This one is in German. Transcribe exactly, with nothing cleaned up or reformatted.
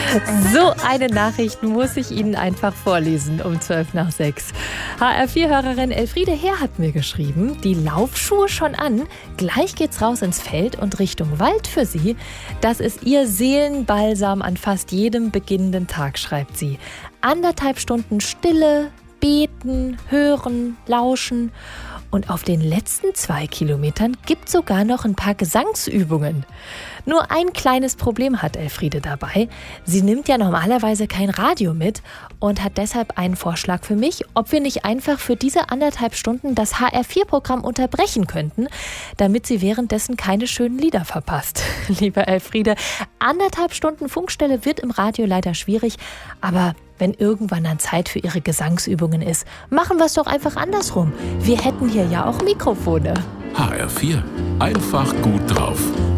So eine Nachricht muss ich Ihnen einfach vorlesen um zwölf nach sechs. H R vier Hörerin Elfriede Herr hat mir geschrieben, die Laufschuhe schon an, gleich geht's raus ins Feld und Richtung Wald für sie. Das ist ihr Seelenbalsam an fast jedem beginnenden Tag, schreibt sie. Anderthalb Stunden Stille, beten, hören, lauschen. Und auf den letzten zwei Kilometern gibt sogar noch ein paar Gesangsübungen. Nur ein kleines Problem hat Elfriede dabei. Sie nimmt ja normalerweise kein Radio mit und hat deshalb einen Vorschlag für mich, ob wir nicht einfach für diese anderthalb Stunden das H R vier Programm unterbrechen könnten, damit sie währenddessen keine schönen Lieder verpasst. Liebe Elfriede, anderthalb Stunden Funkstelle wird im Radio leider schwierig, aber wenn irgendwann dann Zeit für ihre Gesangsübungen ist, machen wir es doch einfach andersrum. Wir hätten hier ja auch Mikrofone. H R vier. Einfach gut drauf.